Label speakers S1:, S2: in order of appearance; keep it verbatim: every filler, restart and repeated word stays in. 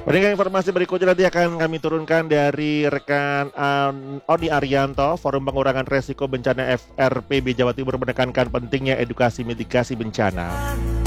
S1: Pendengar informasi berikutnya nanti akan kami turunkan dari rekan um, Odi Arianto, Forum Pengurangan Resiko Bencana F R P B Jawa Timur menekankan pentingnya edukasi mitigasi bencana.